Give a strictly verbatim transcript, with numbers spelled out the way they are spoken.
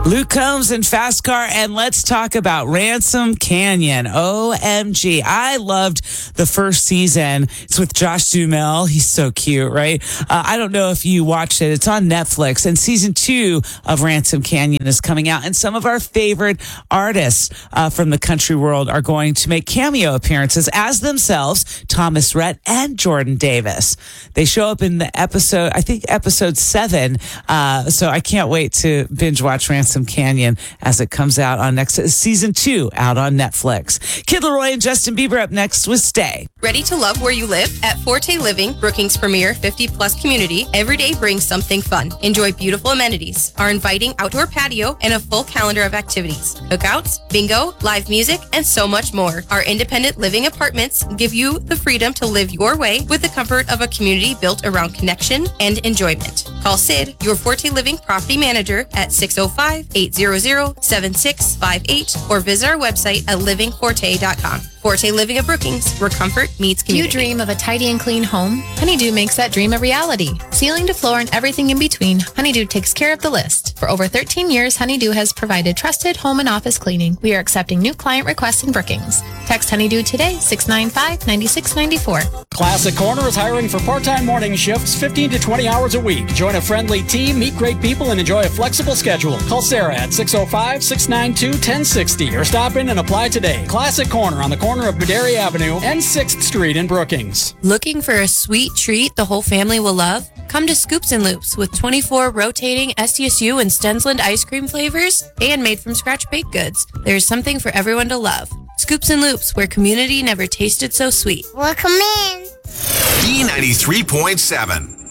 Luke Combs and Fast Car, and let's talk about Ransom Canyon. O M G. I loved the first season. It's with Josh Duhamel. He's so cute, right? Uh, I don't know if you watched it. It's on Netflix, and season two of Ransom Canyon is coming out, and some of our favorite artists uh, from the country world are going to make cameo appearances as themselves, Thomas Rhett and Jordan Davis. They show up in the episode, I think episode seven, uh, so I can't wait to binge watch Ransom Canyon as it comes out on next season two out on Netflix. Kid Laroi and Justin Bieber up next with Stay. Ready to love where you live? At Forte Living, Brookings' premier fifty plus community, every day brings something fun. Enjoy beautiful amenities, our inviting outdoor patio, and a full calendar of activities, cookouts, bingo, live music, and so much more. Our independent living apartments give you the freedom to live your way with the comfort of a community built around connection and enjoyment. Call Sid, your Forte Living property manager, at six oh five, eight hundred, seven six five eight or visit our website at living forte dot com. Forte Living of Brookings, where comfort meets community. Do you dream of a tidy and clean home? Honeydew makes that dream a reality. Ceiling to floor and everything in between, Honeydew takes care of the list. For over thirteen years, Honeydew has provided trusted home and office cleaning. We are accepting new client requests in Brookings. Text Honeydew today, six nine five, nine six nine four. Classic Corner is hiring for part-time morning shifts, fifteen to twenty hours a week. Join a friendly team, meet great people, and enjoy a flexible schedule. Call Sarah at six oh five, six nine two, one oh six oh or stop in and apply today. Classic Corner on the corner of Baderi Avenue and sixth Street in Brookings. Looking for a sweet treat the whole family will love? Come to Scoops and Loops with twenty-four rotating S D S U and Stensland ice cream flavors and made from scratch baked goods. There's something for everyone to love. Scoops and Loops, where community never tasted so sweet. Welcome in. B ninety-three point seven.